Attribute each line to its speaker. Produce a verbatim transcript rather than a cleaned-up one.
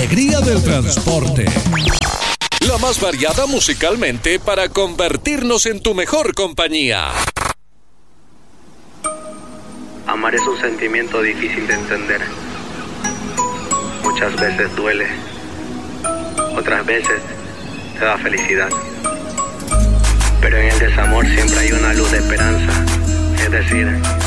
Speaker 1: alegría del transporte.
Speaker 2: La más variada musicalmente para convertirnos en tu mejor compañía.
Speaker 3: Amar es un sentimiento difícil de entender. Muchas veces duele, otras veces te da felicidad. Pero en el desamor siempre hay una luz de esperanza, es decir,